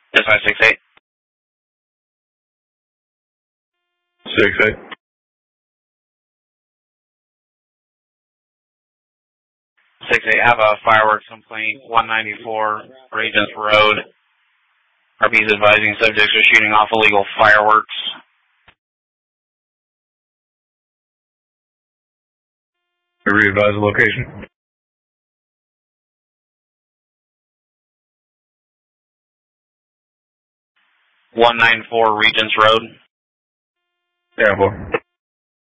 Dispatch 6-8. 6-8. 6-8, have a fireworks complaint, 194 Regents Road. RP's advising subjects are shooting off illegal fireworks. Re-advise the location. .194 Regents Road. Yeah, boy.